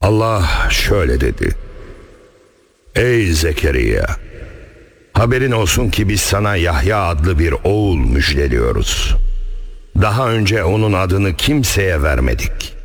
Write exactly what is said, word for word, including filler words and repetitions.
Allah şöyle dedi: Ey Zekeriya, haberin olsun ki biz sana Yahya adlı bir oğul müjdeliyoruz. Daha önce onun adını kimseye vermedik.